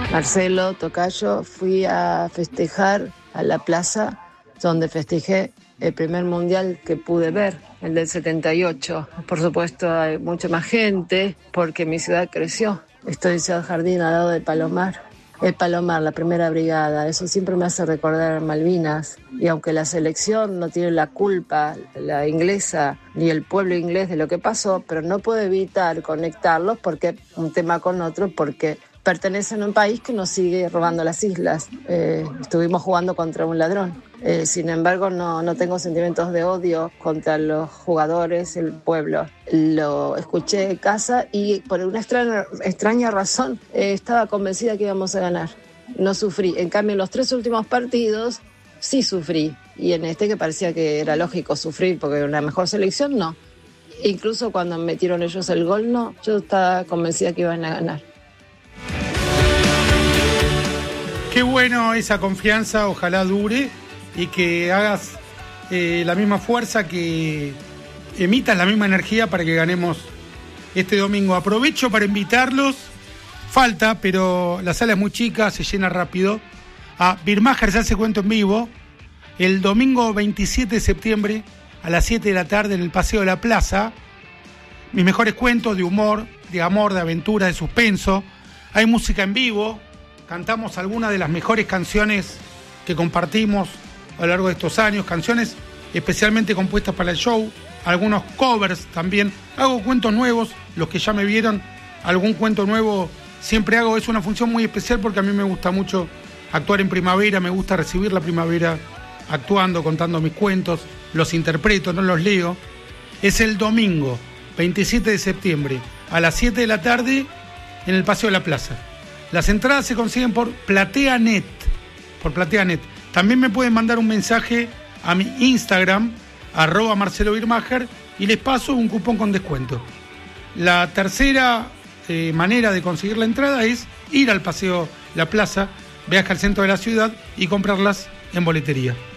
Marcelo Tocayo, fui a festejar a la plaza donde festejé el primer mundial que pude ver, el del 78. Por supuesto hay mucha más gente porque mi ciudad creció. Estoy en Ciudad Jardín, al lado del Palomar. El Palomar, la primera brigada, eso siempre me hace recordar Malvinas. Y aunque la selección no tiene la culpa, la inglesa, ni el pueblo inglés de lo que pasó, pero no puedo evitar conectarlos porque un tema con otro, porque pertenecen a un país que nos sigue robando las islas. Estuvimos jugando contra un ladrón. Sin embargo, no tengo sentimientos de odio contra los jugadores, el pueblo. Lo escuché en casa y por una extraña razón estaba convencida que íbamos a ganar. No sufrí. En cambio, en los 3 últimos partidos sí sufrí. Y en este, que parecía que era lógico sufrir porque era una mejor selección, no. Incluso cuando metieron ellos el gol, no. Yo estaba convencida que iban a ganar. Qué bueno esa confianza, ojalá dure y que hagas la misma fuerza, que emitas la misma energía para que ganemos este domingo. Aprovecho para invitarlos, falta, pero la sala es muy chica, se llena rápido, a Birmacher se hace cuento en vivo, el domingo 27 de septiembre a las 7 de la tarde en el Paseo de la Plaza. Mis mejores cuentos de humor, de amor, de aventura, de suspenso. Hay música en vivo. Cantamos algunas de las mejores canciones que compartimos a lo largo de estos años, canciones especialmente compuestas para el show, algunos covers también. Hago cuentos nuevos, los que ya me vieron, algún cuento nuevo siempre hago. Es una función muy especial porque a mí me gusta mucho actuar en primavera, me gusta recibir la primavera actuando, contando mis cuentos, los interpreto, no los leo. Es el domingo 27 de septiembre a las 7 de la tarde en el Paseo de la Plaza. Las entradas se consiguen por PlateaNet. También me pueden mandar un mensaje a mi Instagram, @MarceloBirmacher, y les paso un cupón con descuento. La tercera manera de conseguir la entrada es ir al Paseo La Plaza, viajar al centro de la ciudad y comprarlas en boletería.